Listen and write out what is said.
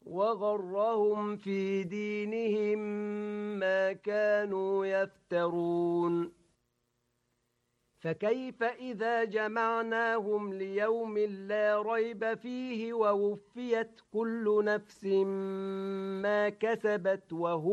وغرهم في دينهم ما كانوا يفترون فكيف إذا جمعناهم ليوم لا ريب فيه ووفيت كل نفس ما كسبت وهم